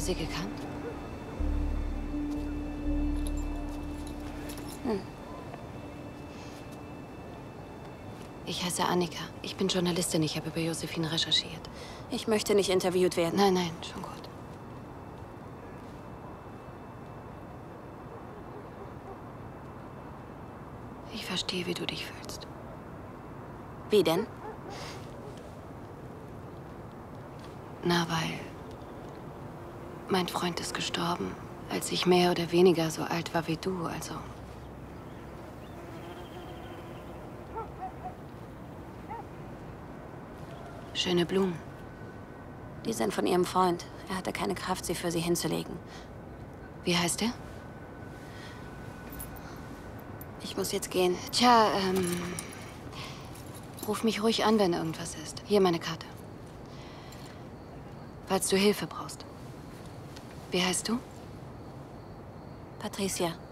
sie gekannt? Ich heiße Annika. Ich bin Journalistin. Ich habe über Josephine recherchiert. Ich möchte nicht interviewt werden. Nein, nein, schon gut. Ich verstehe, wie du dich fühlst. Wie denn? Na, weil mein Freund ist gestorben, als ich mehr oder weniger so alt war wie du, also. Schöne Blumen. Die sind von ihrem Freund. Er hatte keine Kraft, sie für sie hinzulegen. Wie heißt er? Ich muss jetzt gehen. Tja, ruf mich ruhig an, wenn irgendwas ist. Hier meine Karte. Falls du Hilfe brauchst. Wie heißt du? Patricia.